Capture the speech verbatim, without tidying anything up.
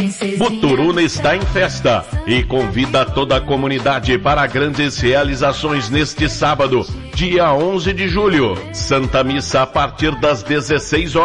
Buturuna está em festa e convida toda a comunidade para grandes realizações neste sábado, dia onze de julho. Santa Missa a partir das dezesseis horas.